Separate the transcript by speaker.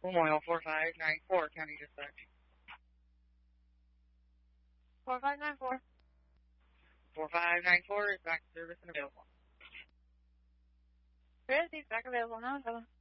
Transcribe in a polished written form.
Speaker 1: Memorial 4594, County Dispatch.
Speaker 2: 4594.
Speaker 1: 4594 is back to service and available.
Speaker 2: Where is he? Back available now, fella.